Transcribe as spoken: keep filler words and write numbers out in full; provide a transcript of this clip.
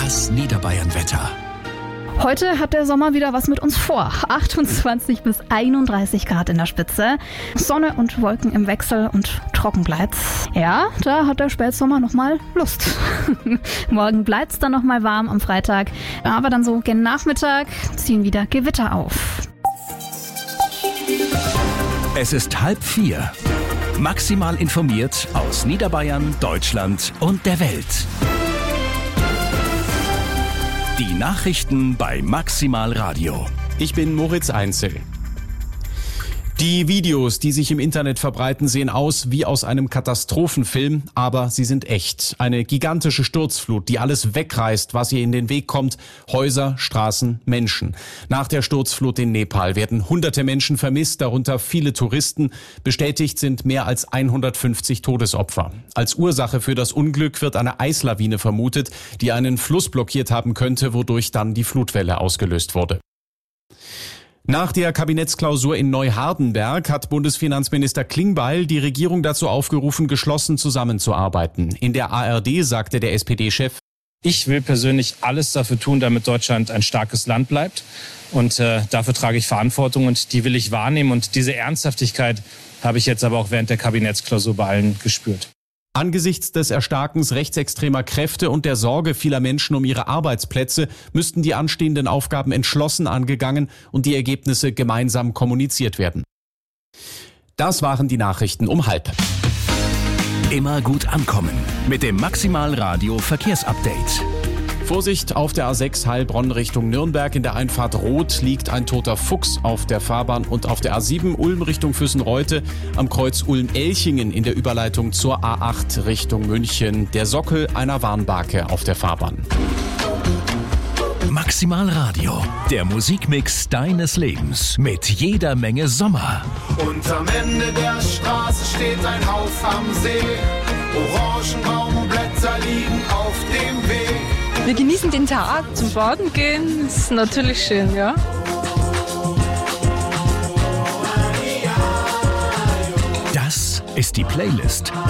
Das Niederbayern-Wetter. Heute hat der Sommer wieder was mit uns vor. achtundzwanzig bis einunddreißig Grad in der Spitze. Sonne und Wolken im Wechsel und trocken bleibt's. Ja, da hat der Spätsommer nochmal Lust. Morgen bleibt's dann nochmal warm am Freitag. Aber dann so gen Nachmittag ziehen wieder Gewitter auf. Es ist halb vier. Maximal informiert aus Niederbayern, Deutschland und der Welt. Die Nachrichten bei Maximal Radio. Ich bin Moritz Einzel. Die Videos, die sich im Internet verbreiten, sehen aus wie aus einem Katastrophenfilm, aber sie sind echt. Eine gigantische Sturzflut, die alles wegreißt, was ihr in den Weg kommt. Häuser, Straßen, Menschen. Nach der Sturzflut in Nepal werden hunderte Menschen vermisst, darunter viele Touristen. Bestätigt sind mehr als hundertfünfzig Todesopfer. Als Ursache für das Unglück wird eine Eislawine vermutet, die einen Fluss blockiert haben könnte, wodurch dann die Flutwelle ausgelöst wurde. Nach der Kabinettsklausur in Neuhardenberg hat Bundesfinanzminister Klingbeil die Regierung dazu aufgerufen, geschlossen zusammenzuarbeiten. In der A R D sagte der S P D-Chef: Ich will persönlich alles dafür tun, damit Deutschland ein starkes Land bleibt. Und äh, dafür trage ich Verantwortung und die will ich wahrnehmen. Und diese Ernsthaftigkeit habe ich jetzt aber auch während der Kabinettsklausur bei allen gespürt. Angesichts des Erstarkens rechtsextremer Kräfte und der Sorge vieler Menschen um ihre Arbeitsplätze müssten die anstehenden Aufgaben entschlossen angegangen und die Ergebnisse gemeinsam kommuniziert werden. Das waren die Nachrichten um halb. Immer gut ankommen mit dem Maximal Radio Verkehrsupdate. Vorsicht auf der A sechs Heilbronn Richtung Nürnberg. In der Einfahrt Rot liegt ein toter Fuchs auf der Fahrbahn und auf der A sieben Ulm Richtung Füssenreute am Kreuz Ulm-Elchingen in der Überleitung zur A acht Richtung München. Der Sockel einer Warnbarke auf der Fahrbahn. Maximal Radio, der Musikmix deines Lebens mit jeder Menge Sommer. Und am Ende der Straße steht ein Haus am See. Orangenbaumblätter liegen auf dem Weg. Wir genießen den Tag, zum Baden gehen, ist natürlich schön, ja. Das ist die Playlist